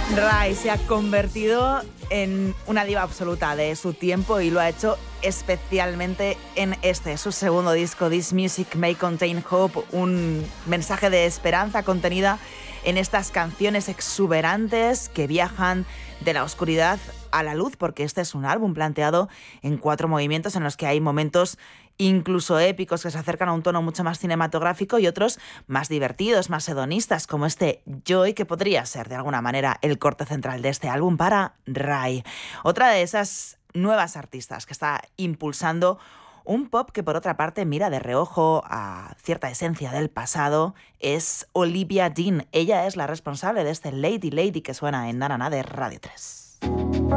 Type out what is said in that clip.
Rai se ha convertido en una diva absoluta de su tiempo y lo ha hecho especialmente en su segundo disco, This Music May Contain Hope, un mensaje de esperanza contenida en estas canciones exuberantes que viajan de la oscuridad a la luz, porque este es un álbum planteado en 4 movimientos en los que hay momentos incluso épicos que se acercan a un tono mucho más cinematográfico y otros más divertidos, más hedonistas, como este Joy, que podría ser de alguna manera el corte central de este álbum para Rai. Otra de esas nuevas artistas que está impulsando un pop que por otra parte mira de reojo a cierta esencia del pasado es Olivia Dean. Ella es la responsable de este Lady Lady que suena en Na Na Na de Radio 3.